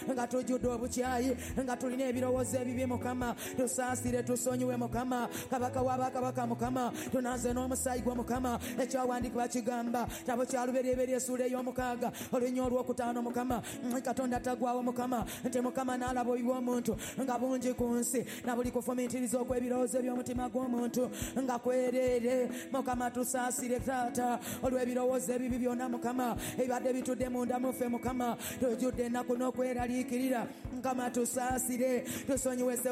nga tujjudde obukyayi nga tulina ebirowoozo ebibi Mukama tusaasire tusonyiwe Mukama kabaka w'abakabaka Mukama tunanze n'omusaayi gwa Mukama ekyawandiikibwa kigamba kitabo kya Lubereberye essuula ey'omukaaga olunya olwokutaano Mukama Katonda tagwawo Mukama nti Mukama n'alaba obubi bw'omuntu nga bungi ku nsi na buli kufumiitiriza okw'ebirowoozo by'omutima gw'omuntu nga kwereere Mukama tusaasire taata olw'ebirowoozo ebibi byonna Mukama ebibadde bitudde munda muffe Mukama tujjudde ennaku n'okweraliikirira Mukama tusaasire tusonyiwe